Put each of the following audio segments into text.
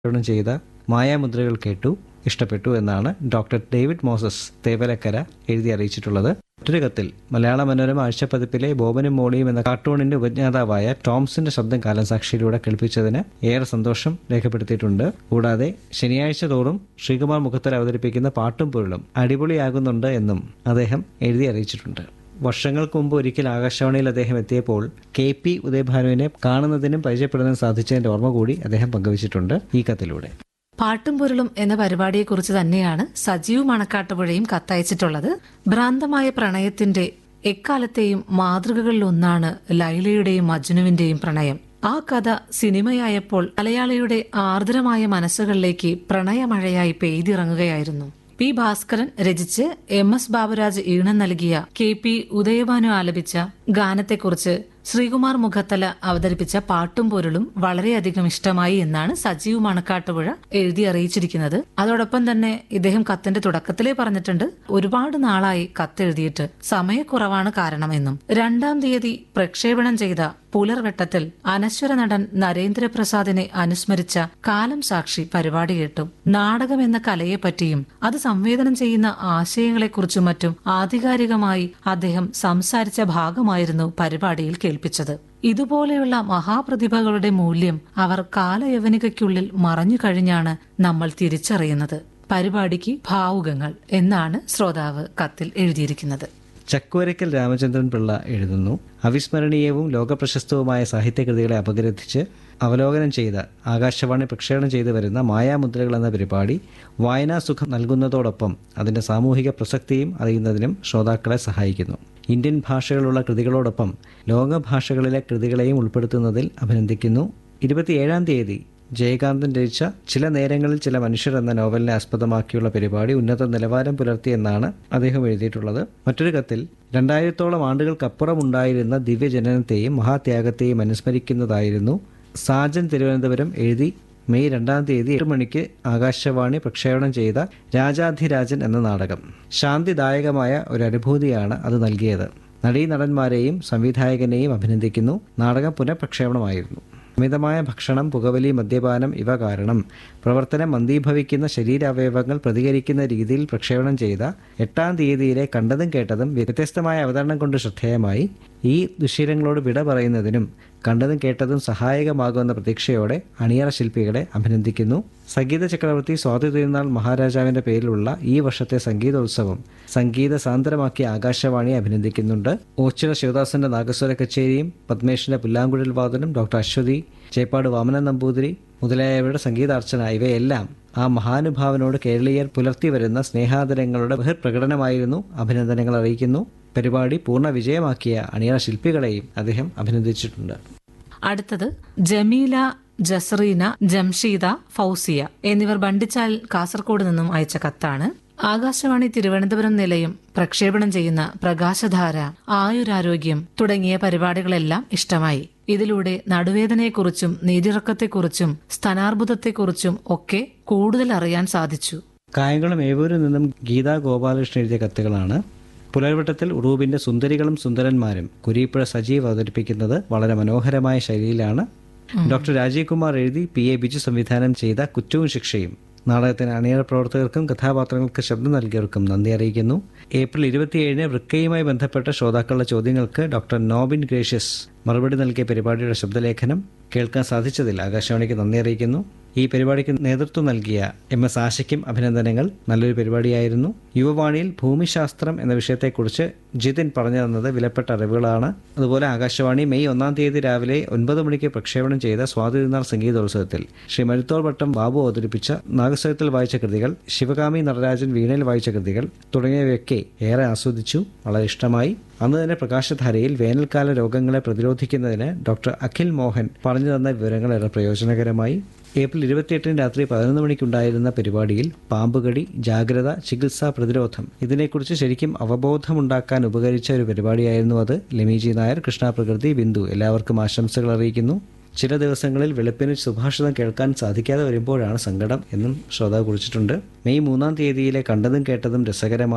പ്രക്ഷേപണം ചെയ്ത മായാമുദ്രകൾ കേട്ടു, ഇഷ്ടപ്പെട്ടു എന്നാണ് ഡോക്ടർ ഡേവിഡ് മോസസ് തേവലക്കര എഴുതി അറിയിച്ചിട്ടുള്ളത്. മറ്റൊരു കത്തിൽ മലയാള മനോരമ ആഴ്ചപ്പതിപ്പിലെ ബോബനും മോളിയും എന്ന കാർട്ടൂണിന്റെ ഉപജ്ഞാതാവായ ടോംസിന്റെ ശബ്ദം കാലം സാക്ഷിയിലൂടെ കേൾപ്പിച്ചതിന് ഏറെ സന്തോഷം രേഖപ്പെടുത്തിയിട്ടുണ്ട്. കൂടാതെ ശനിയാഴ്ച തോറും ശ്രീകുമാർ മുഖത്തൽ അവതരിപ്പിക്കുന്ന പാട്ടും പൊരുളും അടിപൊളിയാകുന്നുണ്ട് എന്നും അദ്ദേഹം എഴുതി അറിയിച്ചിട്ടുണ്ട്. വർഷങ്ങൾക്ക് മുമ്പ് ഒരിക്കൽ ആകാശവാണിയിൽ അദ്ദേഹം എത്തിയപ്പോൾ KP ഉദയഭാനുവിനെ കാണുന്നതിനും പരിചയപ്പെടുന്നതിനും സാധിച്ചതിന്റെ ഓർമ്മ കൂടി അദ്ദേഹം പങ്കുവച്ചിട്ടുണ്ട് ഈ കത്തിലൂടെ. പാട്ടും പൊരുളും എന്ന പരിപാടിയെക്കുറിച്ച് തന്നെയാണ് സജീവ് മണക്കാട്ടുപുഴയും കത്തയച്ചിട്ടുള്ളത്. ഭ്രാന്തമായ പ്രണയത്തിന്റെ എക്കാലത്തെയും മാതൃകകളിലൊന്നാണ് ലൈലയുടെയും മജ്നുവിന്റെയും പ്രണയം. ആ കഥ സിനിമയായപ്പോൾ മലയാളിയുടെ ആർദ്രമായ മനസ്സുകളിലേക്ക് പ്രണയമഴയായി പെയ്തിറങ്ങുകയായിരുന്നു. P. ഭാസ്കരൻ രചിച്ച് MS ബാബുരാജ് ഈണം നൽകിയ KP ഉദയഭാനു ആലപിച്ച ഗാനത്തെക്കുറിച്ച് ശ്രീകുമാർ മുഖത്തല അവതരിപ്പിച്ച പാട്ടും പൊരുളും വളരെയധികം ഇഷ്ടമായി എന്നാണ് സജീവ് മണക്കാട്ടുപുഴ എഴുതി അറിയിച്ചിരിക്കുന്നത്. അതോടൊപ്പം തന്നെ ഇദ്ദേഹം കത്തിന്റെ തുടക്കത്തിലേ പറഞ്ഞിട്ടുണ്ട്, ഒരുപാട് നാളായി കത്തെഴുതിയിട്ട് സമയക്കുറവാണ് കാരണമെന്നും. 2-ാം തീയതി പ്രക്ഷേപണം ചെയ്ത പുലർവെട്ടത്തിൽ അനശ്വര നടൻ നരേന്ദ്രപ്രസാദിനെ അനുസ്മരിച്ച കാലം സാക്ഷി പരിപാടി കേട്ടു. നാടകം എന്ന കലയെപ്പറ്റിയും അത് സംവേദനം ചെയ്യുന്ന ആശയങ്ങളെക്കുറിച്ചും മറ്റും ആധികാരികമായി അദ്ദേഹം സംസാരിച്ച ഭാഗമായിരുന്നു പരിപാടിയിൽ കേൾപ്പിച്ചത്. ഇതുപോലെയുള്ള മഹാപ്രതിഭകളുടെ മൂല്യം അവർ കാലയവനികയ്ക്കുള്ളിൽ മറഞ്ഞു കഴിഞ്ഞാണ് നമ്മൾ തിരിച്ചറിയുന്നത്. പരിപാടിക്ക് ഭാവുകങ്ങൾ എന്നാണ് ശ്രോതാവ് കത്തിൽ എഴുതിയിരിക്കുന്നത്. ചക്കുവരയ്ക്കൽ രാമചന്ദ്രൻ പിള്ള എഴുതുന്നു, അവിസ്മരണീയവും ലോകപ്രശസ്തവുമായ സാഹിത്യകൃതികളെ അപഗ്രഥിച്ച് അവലോകനം ചെയ്ത ആകാശവാണി പ്രക്ഷേപണം ചെയ്തു വരുന്ന മായാമുദ്രകൾ എന്ന പരിപാടി വായനാസുഖം നൽകുന്നതോടൊപ്പം അതിൻ്റെ സാമൂഹിക പ്രസക്തിയും അറിയുന്നതിനും ശ്രോതാക്കളെ സഹായിക്കുന്നു. ഇന്ത്യൻ ഭാഷകളുള്ള കൃതികളോടൊപ്പം ലോകഭാഷകളിലെ കൃതികളെയും ഉൾപ്പെടുത്തുന്നതിൽ അഭിനന്ദിക്കുന്നു. 27-ാം തീയതി ജയകാന്തൻ രചിച്ച ചില നേരങ്ങളിൽ ചില മനുഷ്യർ എന്ന നോവലിനെ ആസ്പദമാക്കിയുള്ള പരിപാടി ഉന്നത നിലവാരം പുലർത്തിയെന്നാണ് അദ്ദേഹം എഴുതിയിട്ടുള്ളത്. മറ്റൊരു കത്തിൽ 2000-ഓളം ആണ്ടുകൾക്കപ്പുറം ഉണ്ടായിരുന്ന ദിവ്യജനനത്തെയും മഹാത്യാഗത്തെയും അനുസ്മരിക്കുന്നതായിരുന്നു. സാജൻ തിരുവനന്തപുരം എഴുതി മെയ് 2-ാം തീയതി 8 മണിക്ക് ആകാശവാണി പ്രക്ഷേപണം ചെയ്ത രാജാധിരാജൻ എന്ന നാടകം. ശാന്തിദായകമായ ഒരു അനുഭൂതിയാണ് അത് നൽകിയത്. നടീനടന്മാരെയും സംവിധായകനെയും അഭിനന്ദിക്കുന്നു. നാടകം പുനഃപ്രക്ഷേപണമായിരുന്നു. അമിതമായ ഭക്ഷണം, പുകവലി, മദ്യപാനം ഇവ കാരണം പ്രവർത്തനം മന്ദീഭവിക്കുന്ന ശരീരാവയവങ്ങൾ പ്രതികരിക്കുന്ന രീതിയിൽ പ്രക്ഷേപണം ചെയ്ത 8-ാം തീയതിയിലെ കണ്ടതും കേട്ടതും വ്യത്യസ്തമായ അവതരണം കൊണ്ട് ശ്രദ്ധേയമായി. ഈ ദുശ്ശീലങ്ങളോട് വിട പറയുന്നതിനും കണ്ടതും കേട്ടതും സഹായകമാകുമെന്ന പ്രതീക്ഷയോടെ അണിയറ ശില്പികളെ അഭിനന്ദിക്കുന്നു. സംഗീത ചക്രവർത്തി സ്വാതി തിരുനാൾ മഹാരാജാവിന്റെ പേരിലുള്ള ഈ വർഷത്തെ സംഗീതോത്സവം സംഗീത സാന്ദ്രമാക്കിയ ആകാശവാണിയെ അഭിനന്ദിക്കുന്നുണ്ട്. ഓച്ചിറ ശിവദാസന്റെ നാഗസ്വര കച്ചേരിയും പത്മേഷിന്റെ പുല്ലാങ്കുഴൽ വാദനം, ഡോക്ടർ അശ്വതി, ചേപ്പാട് വാമനൻ നമ്പൂതിരി മുതലായവരുടെ സംഗീതാർച്ചന ഇവയെല്ലാം ആ മഹാനുഭാവനോട് കേരളീയർ പുലർത്തി വരുന്ന സ്നേഹാദരങ്ങളുടെ ബഹിർപ്രകടനമായിരുന്നു. അഭിനന്ദനങ്ങൾ അറിയിക്കുന്നു. പരിപാടി പൂർണ്ണ വിജയമാക്കിയ അണിയറ ശില്പികളെയും അദ്ദേഹം അഭിനന്ദിച്ചിട്ടുണ്ട്. അടുത്തത് ജമീല, ജസ്രീന, ജംഷീദ, ഫൗസിയ എന്നിവർ ബണ്ടിച്ചാൽ കാസർഗോഡ് നിന്നും അയച്ച കത്താണ്. ആകാശവാണി തിരുവനന്തപുരം നിലയം പ്രക്ഷേപണം ചെയ്യുന്ന പ്രകാശധാര, ആയുരാരോഗ്യം തുടങ്ങിയ പരിപാടികളെല്ലാം ഇഷ്ടമായി. ഇതിലൂടെ നടുവേദനയെക്കുറിച്ചും നീരിറക്കത്തെക്കുറിച്ചും സ്തനാർബുദത്തെക്കുറിച്ചും ഒക്കെ കൂടുതൽ അറിയാൻ സാധിച്ചു. കായംകുളം ഏവൂരിൽ നിന്നും ഗീതാ ഗോപാലകൃഷ്ണൻ എഴുതിയ കത്തുകളാണ്. പുലർവട്ടത്തിൽ ഉറൂബിന്റെ സുന്ദരികളും സുന്ദരന്മാരും കുരീപ്പുഴ സജീവ് അവതരിപ്പിക്കുന്നത് വളരെ മനോഹരമായ ശൈലിയിലാണ്. ഡോക്ടർ രാജീവ് കുമാർ എഴുതി PA ബിജു സംവിധാനം ചെയ്ത കുറ്റവും ശിക്ഷയും നാടകത്തിന് അണിയറ പ്രവർത്തകർക്കും കഥാപാത്രങ്ങൾക്ക് ശബ്ദം നൽകിയവർക്കും നന്ദി അറിയിക്കുന്നു. ഏപ്രിൽ 27-ന് വൃക്കയുമായി ബന്ധപ്പെട്ട ശ്രോതാക്കളുടെ ചോദ്യങ്ങൾക്ക് ഡോക്ടർ നോബിൻ ഗ്രേഷ്യസ് മറുപടി നൽകിയ പരിപാടിയുടെ ശബ്ദലേഖനം കേൾക്കാൻ സാധിച്ചതിൽ ആകാശവാണിക്ക് നന്ദി അറിയിക്കുന്നു. ഈ പരിപാടിക്ക് നേതൃത്വം നൽകിയ MS ആശയ്ക്കും അഭിനന്ദനങ്ങൾ. നല്ലൊരു പരിപാടിയായിരുന്നു. യുവവാണിയിൽ ഭൂമിശാസ്ത്രം എന്ന വിഷയത്തെക്കുറിച്ച് ജിതിൻ പറഞ്ഞു തന്നത് വിലപ്പെട്ട അറിവുകളാണ്. അതുപോലെ ആകാശവാണി മെയ് 1-ാം തീയതി രാവിലെ 9 മണിക്ക് പ്രക്ഷേപണം ചെയ്ത സ്വാതി തിരുനാൾ സംഗീതോത്സവത്തിൽ ശ്രീ മരുത്തോൾ വട്ടം ബാബു അവതരിപ്പിച്ച നാഗസ്വരത്തിൽ വായിച്ച കൃതികൾ, ശിവകാമി നടരാജൻ വീണയിൽ വായിച്ച കൃതികൾ തുടങ്ങിയവയൊക്കെ ഏറെ ആസ്വദിച്ചു. വളരെ ഇഷ്ടമായി. അന്ന് തന്നെ പ്രകാശധാരയിൽ വേനൽക്കാല രോഗങ്ങളെ പ്രതിരോധിക്കുന്നതിന് ഡോക്ടർ അഖിൽ മോഹൻ പറഞ്ഞു തന്ന വിവരങ്ങൾ ഏറെ പ്രയോജനകരമായി. ഏപ്രിൽ 28-ന് രാത്രി 11 മണിക്കുണ്ടായിരുന്ന പരിപാടിയിൽ പാമ്പുകടി, ജാഗ്രത, ചികിത്സാ, പ്രതിരോധം ഇതിനെക്കുറിച്ച് ശരിക്കും അവബോധമുണ്ടാക്കാൻ ഉപകരിച്ച ഒരു പരിപാടിയായിരുന്നു അത്. ലെമിജി നായർ, കൃഷ്ണ പ്രകൃതി, ബിന്ദു എല്ലാവർക്കും ആശംസകൾ അറിയിക്കുന്നു. ചില ദിവസങ്ങളിൽ വെളുപ്പിന് സുഭാഷിതം കേൾക്കാൻ സാധിക്കാതെ വരുമ്പോഴാണ് സങ്കടം എന്നും ശ്രോതാവ് കുറിച്ചിട്ടുണ്ട്. മെയ് 3-ാം തീയതിയിലെ കണ്ടതും കേട്ടതും രസകരമായി.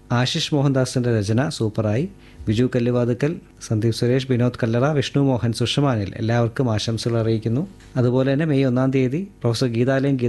ആശിഷ് മോഹൻദാസിൻ്റെ രചന സൂപ്പറായി. ബിജു കല്ലുവാതുക്കൽ, സന്ദീപ് സുരേഷ്, വിനോദ് കല്ലറ, വിഷ്ണു മോഹൻ, സുഷമാനിൽ എല്ലാവർക്കും ആശംസകൾ അറിയിക്കുന്നു. അതുപോലെ തന്നെ മെയ് 1 പ്രൊഫസർ ഗീതാലയം